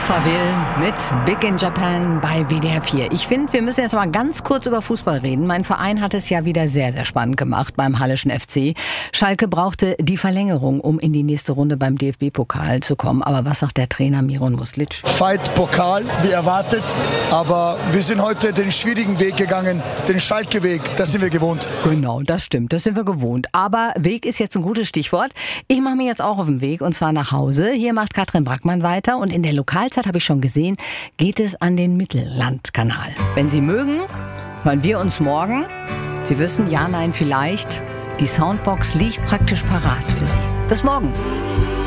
Alphaville mit Big in Japan bei WDR 4. Ich finde, wir müssen jetzt mal ganz kurz über Fußball reden. Mein Verein hat es ja wieder sehr, sehr spannend gemacht beim Halleschen FC. Schalke brauchte die Verlängerung, um in die nächste Runde beim DFB-Pokal zu kommen. Aber was sagt der Trainer Miron Muslic? Fight Pokal, wie erwartet. Aber wir sind heute den schwierigen Weg gegangen, den Schalke-Weg. Das sind wir gewohnt. Genau, das stimmt. Das sind wir gewohnt. Aber Weg ist jetzt ein gutes Stichwort. Ich mache mir jetzt auch auf den Weg, und zwar nach Hause. Hier macht Katrin Brackmann weiter. Und in der Lokalzeit, habe ich schon gesehen, geht es an den Mittellandkanal. Wenn Sie mögen, hören wir uns morgen. Sie wissen, ja, nein, vielleicht. Die Soundbox liegt praktisch parat für Sie. Bis morgen.